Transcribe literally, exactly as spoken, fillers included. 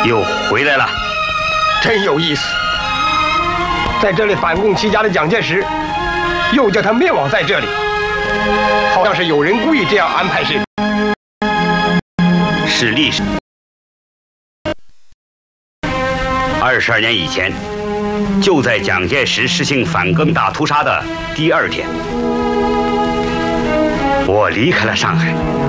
又回来了， 真有意思。在这里反共起家的蒋介石，又叫他灭亡在这里，好像是有人故意这样安排似的。 是历史。二十二年以前，就在蒋介石实行反革命大屠杀的第二天，我离开了上海。